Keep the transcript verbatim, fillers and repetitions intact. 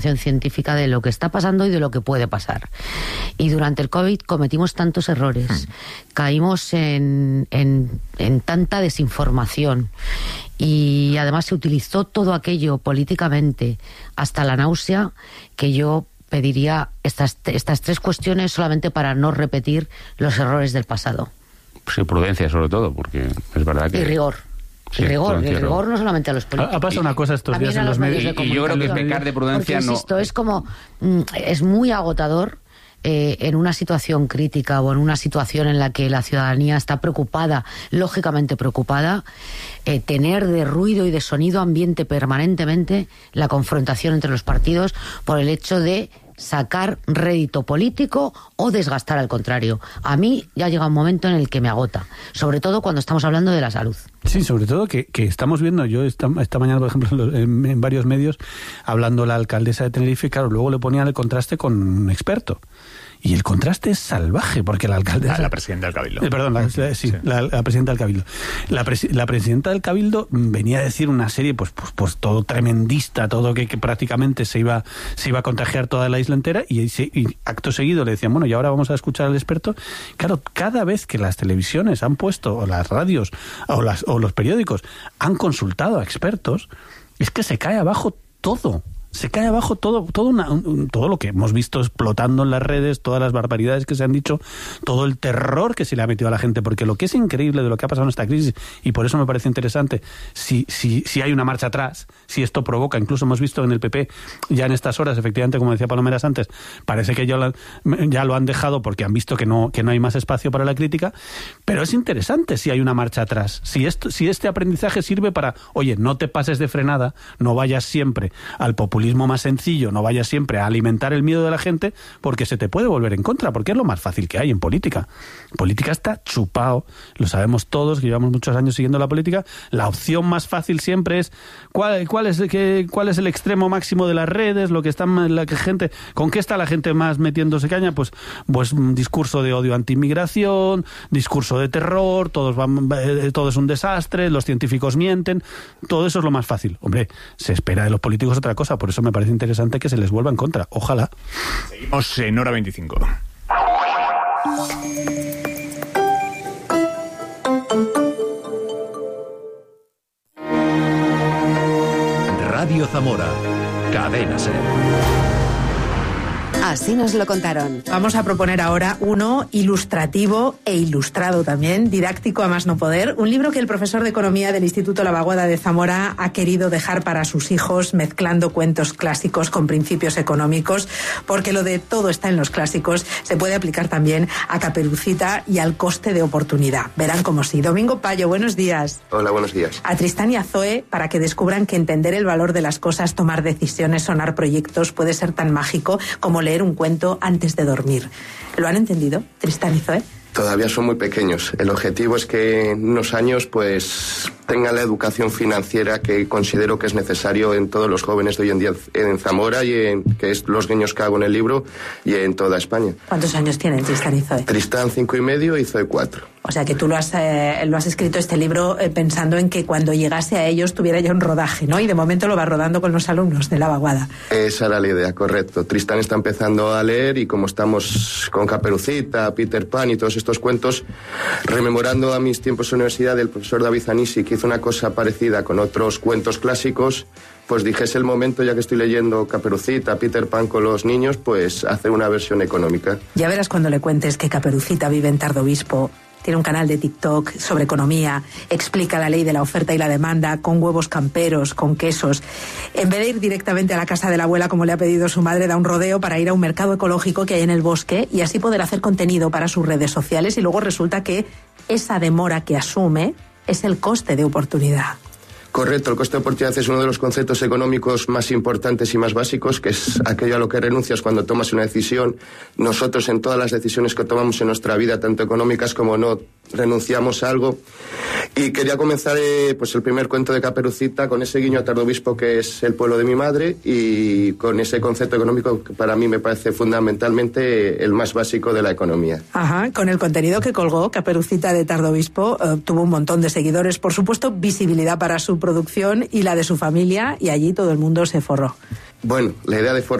científica de lo que está pasando y de lo que puede pasar. Y durante el COVID cometimos tantos errores, mm. caímos en, en, en tanta desinformación y además se utilizó todo aquello políticamente hasta la náusea, que yo pediría estas, estas tres cuestiones solamente para no repetir los errores del pasado. Sí, prudencia sobre todo, porque es verdad que... Y rigor. Sí, rigor, el rigor no solamente a los políticos. Ha pasado una cosa estos días en los medios. Y yo creo que pecar de prudencia porque, no... insisto, es como... Es muy agotador eh, en una situación crítica o en una situación en la que la ciudadanía está preocupada, lógicamente preocupada, eh, tener de ruido y de sonido ambiente permanentemente la confrontación entre los partidos por el hecho de sacar rédito político o desgastar al contrario. A mí ya llega un momento en el que me agota, sobre todo cuando estamos hablando de la salud. Sí, sobre todo que, que estamos viendo, yo esta, esta mañana, por ejemplo, en, en varios medios, hablando la alcaldesa de Tenerife, claro, luego le ponían el contraste con un experto. Y el contraste es salvaje, porque la alcaldesa... La, la presidenta del Cabildo. Eh, perdón, la, sí, sí. La, la presidenta del Cabildo. La, presi, la presidenta del Cabildo venía a decir una serie, pues, pues, pues todo tremendista, todo que, que prácticamente se iba, se iba a contagiar toda la isla entera, y, y, y acto seguido le decían, bueno, y ahora vamos a escuchar al experto. Claro, cada vez que las televisiones han puesto, o las radios, o, las, o los periódicos han consultado a expertos, es que se cae abajo todo. Se cae abajo todo todo, una, un, todo lo que hemos visto explotando en las redes, todas las barbaridades que se han dicho, todo el terror que se le ha metido a la gente, porque lo que es increíble de lo que ha pasado en esta crisis, y por eso me parece interesante, si, si, si hay una marcha atrás, si esto provoca, incluso hemos visto en el P P, ya en estas horas, efectivamente, como decía Palomeras antes, parece que ya lo, ya lo han dejado porque han visto que no, que no hay más espacio para la crítica, pero es interesante si hay una marcha atrás, si, esto, si este aprendizaje sirve para, oye, no te pases de frenada, no vayas siempre al populismo más sencillo, no vayas siempre a alimentar el miedo de la gente, porque se te puede volver en contra, porque es lo más fácil que hay en política. Política está chupado, lo sabemos todos, que llevamos muchos años siguiendo la política. La opción más fácil siempre es cuál, cuál es qué, cuál es el extremo máximo de las redes, lo que está la que gente, con qué está la gente más metiéndose caña, pues, pues un discurso de odio anti-inmigración, discurso de terror, todos van, todo es un desastre, los científicos mienten, todo eso es lo más fácil. Hombre, se espera de los políticos otra cosa, por eso me parece interesante que se les vuelva en contra. Ojalá. Seguimos en Hora veinticinco. Radio Zamora. Cadena SER. Así nos lo contaron. Vamos a proponer ahora uno ilustrativo e ilustrado también, didáctico a más no poder, un libro que el profesor de Economía del Instituto La Vaguada de Zamora ha querido dejar para sus hijos, mezclando cuentos clásicos con principios económicos, porque lo de todo está en los clásicos se puede aplicar también a Caperucita y al coste de oportunidad. Verán como sí. Domingo Payo, buenos días. Hola, buenos días. A Tristán y a Zoe, para que descubran que entender el valor de las cosas, tomar decisiones, sonar proyectos, puede ser tan mágico como leer un cuento antes de dormir. ¿Lo han entendido, Tristán y Zoe? Todavía son muy pequeños. El objetivo es que en unos años pues tengan la educación financiera que considero que es necesario en todos los jóvenes de hoy en día en Zamora y en que es los guiños que hago en el libro y en toda España. ¿Cuántos años tienen Tristán y Zoe? Tristán cinco y medio y Zoe cuatro. O sea que tú lo has, eh, lo has escrito este libro eh, pensando en que cuando llegase a ellos tuviera ya un rodaje, ¿no? Y de momento lo vas rodando con los alumnos de La Vaguada. Esa era la idea, correcto. Tristán está empezando a leer y como estamos con Caperucita, Peter Pan y todos estos cuentos, rememorando a mis tiempos en la universidad del profesor David Zanisi, que hizo una cosa parecida con otros cuentos clásicos, pues dije, es el momento, ya que estoy leyendo Caperucita, Peter Pan con los niños, pues hacer una versión económica. Ya verás cuando le cuentes que Caperucita vive en Tardobispo, tiene un canal de TikTok sobre economía, explica la ley de la oferta y la demanda, con huevos camperos, con quesos. En vez de ir directamente a la casa de la abuela, como le ha pedido su madre, da un rodeo para ir a un mercado ecológico que hay en el bosque y así poder hacer contenido para sus redes sociales, y luego resulta que esa demora que asume es el coste de oportunidad. Correcto, el coste de oportunidad es uno de los conceptos económicos más importantes y más básicos, que es aquello a lo que renuncias cuando tomas una decisión. Nosotros en todas las decisiones que tomamos en nuestra vida, tanto económicas como no, renunciamos a algo. Y quería comenzar eh, pues el primer cuento de Caperucita con ese guiño a Tardobispo, que es el pueblo de mi madre, y con ese concepto económico que para mí me parece fundamentalmente el más básico de la economía. Ajá, con el contenido que colgó Caperucita de Tardobispo, eh, tuvo un montón de seguidores, por supuesto visibilidad para su producción y la de su familia, y allí todo el mundo se forró. Bueno, la idea de